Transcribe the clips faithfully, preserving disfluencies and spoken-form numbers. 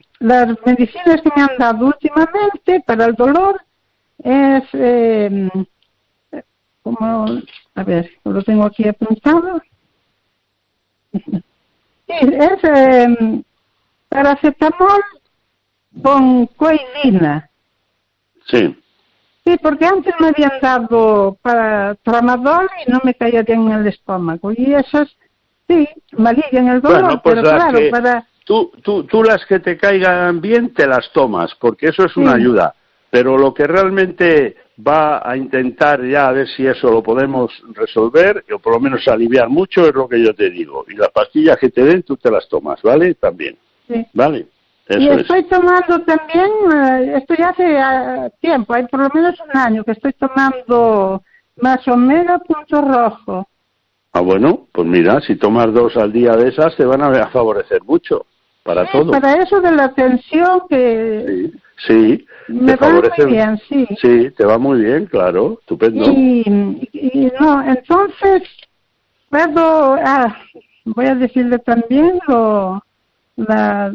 las medicinas que me han dado últimamente para el dolor es, eh, como, a ver, lo tengo aquí apuntado. Sí, es eh, paracetamol con coidina. Sí. Sí, porque antes me habían dado para tramadol y no me caía bien en el estómago. Y esas, sí, me alivian el dolor, bueno, pues pero claro, que para... Tú, tú, tú las que te caigan bien te las tomas, porque eso es una Sí. ayuda. Pero lo que realmente va a intentar ya a ver si eso lo podemos resolver, o por lo menos aliviar mucho, es lo que yo te digo. Y las pastillas que te den, tú te las tomas, ¿vale? También. Sí. ¿Vale? Eso y estoy es. tomando también, eh, esto ya hace uh, tiempo, hay por lo menos un año que estoy tomando más omega punto rojo. Ah, bueno, pues mira, si tomas dos al día de esas, te van a favorecer mucho, para Sí, todo. para eso de la tensión que... Sí, sí, me te va favorece. muy bien, sí. Sí, te va muy bien, claro, estupendo. Y, y no, entonces, puedo, ah, voy a decirle también lo, la,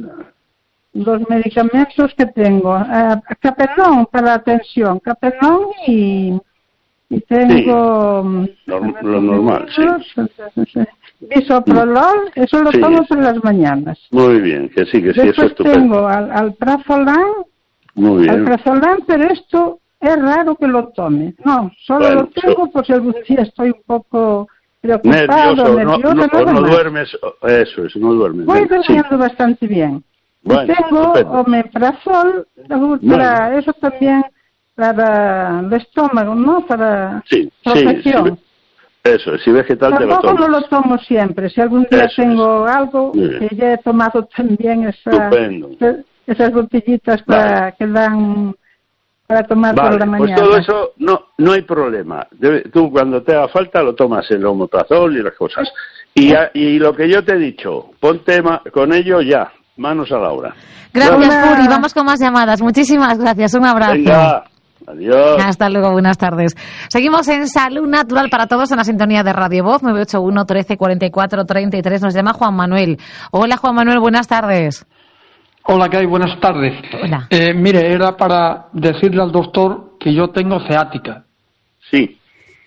los medicamentos que tengo. Uh, Capenón para la tensión, Capenón y, y tengo... Sí, lo, lo normal, sí. Bisoprolol, eso lo Sí. tomo por las mañanas. Muy bien, que sí, que sí, eso es Después estupendo. tengo al, alprazolam, Muy bien. alprazolam, pero esto es raro que lo tome. No, solo Bueno, lo tengo por si algún día estoy un poco preocupado, nervioso, nervioso, no, no, nada no más. duermes, eso es, no duermes. Voy bien, durmiendo sí. bastante bien. Bueno, y tengo estupendo. omeprazol, para Bueno. eso también, para el estómago, ¿no? Para Sí, protección. sí, sí, eso es, si ves que tal te lo Tampoco tomas. no lo tomo siempre. Si algún día Eso tengo es. algo, Muy bien. que ya he tomado también esa, Estupendo. esas botellitas para Vale. que dan para tomar Vale, por la pues mañana. todo eso no no hay problema. Debe- tú cuando te haga falta lo tomas el omeprazol y las cosas. Y, a- y lo que yo te he dicho, ponte ma- con ello ya, manos a la obra. Gracias, Hola. Puri. Vamos con más llamadas. Muchísimas gracias. Un abrazo. Venga, adiós. Hasta luego, buenas tardes. Seguimos en Salud Natural para Todos en la sintonía de Radio Voz, nueve ocho uno, trece, cuarenta y cuatro, treinta y tres. Nos llama Juan Manuel. Hola, Juan Manuel, buenas tardes. Hola, ¿qué hay? Buenas tardes. Hola. Eh, mire, era para decirle al doctor que yo tengo ciática. Sí,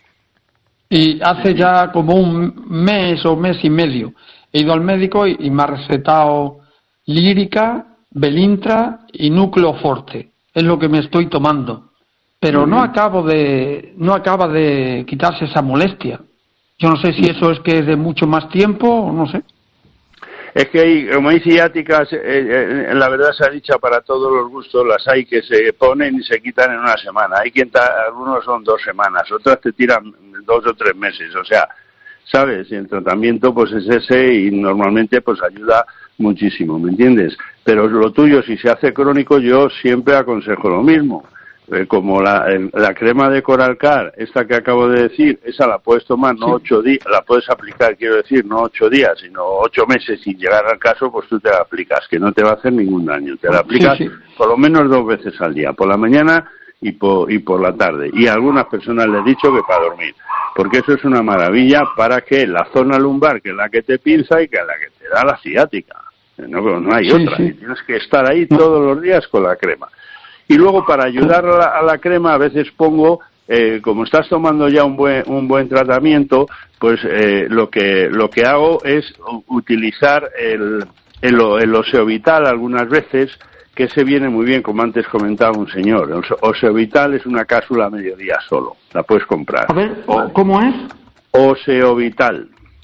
Y hace ya como un mes o mes y medio he ido al médico y, y me ha recetado lírica, Belintra y núcleo forte. Es lo que me estoy tomando. Pero no acabo de, no acaba de quitarse esa molestia. Yo no sé si eso es que es de mucho más tiempo o no sé. es que hay, como hay ciáticas, eh, eh, la verdad se ha dicho para todos los gustos, las hay que se ponen y se quitan en una semana. Hay quien, ta- algunos son dos semanas, otras te tiran dos o tres meses, o sea, ¿sabes? Y el tratamiento pues es ese y normalmente pues ayuda muchísimo, ¿me entiendes? Pero lo tuyo, si se hace crónico, yo siempre aconsejo lo mismo. Eh, como la, el- la crema de Coralcar, esta que acabo de decir, esa la puedes tomar no Sí. ocho días, la puedes aplicar, quiero decir, no ocho días, sino ocho meses, y llegar al caso, pues tú te la aplicas, que no te va a hacer ningún daño. Te la aplicas Sí, sí. por lo menos dos veces al día, por la mañana y por, y por la tarde. Y a algunas personas les he dicho que para dormir, porque eso es una maravilla para que la zona lumbar, que es la que te pinza y que es la que te da la ciática. No, no hay Sí, otra, sí. y tienes que estar ahí No. todos los días con la crema. Y luego para ayudar a la, a la crema a veces pongo, eh, como estás tomando ya un buen un buen tratamiento, pues eh, lo que lo que hago es u- utilizar el, el, o- el Oseovital algunas veces, que se viene muy bien, como antes comentaba un señor. El Ose- Oseovital es una cápsula a mediodía solo, la puedes comprar. A ver, o- ¿cómo es? Oseovital.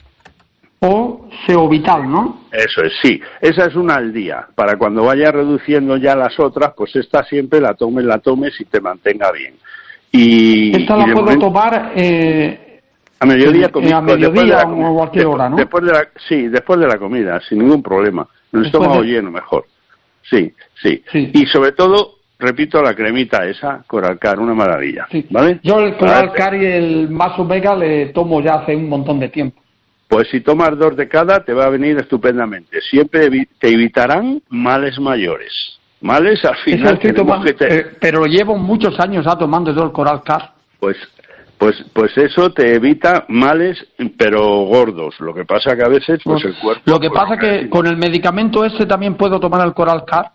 O Seovital, ¿no? Eso es, sí. Esa es una al día. Para cuando vayas reduciendo ya las otras, pues esta siempre la tomes, la tomes y te mantenga bien. Y, Esta y la de puedo momento, tomar eh, a mediodía, eh, comi- a después de mediodía la o comida. a cualquier hora, ¿no? Después de la, sí, después de la comida, sin ningún problema. El Después estómago de- lleno, mejor. Sí, sí, Sí. Y sobre todo, repito, la cremita esa, Coralcar, una maravilla. Sí. ¿Vale? Yo el Para- Coralcar y el más omega le tomo ya hace un montón de tiempo. Pues si tomas dos de cada, te va a venir estupendamente. Siempre evi- te evitarán males mayores. Males al Eso final estoy tenemos tomando, que te- eh, pero llevo muchos años ya tomando yo el Coralcar. Pues, pues, pues eso te evita males, pero gordos. Lo que pasa que a veces, pues el cuerpo. Lo que pues, pasa que con el medicamento este también puedo tomar el Coralcar.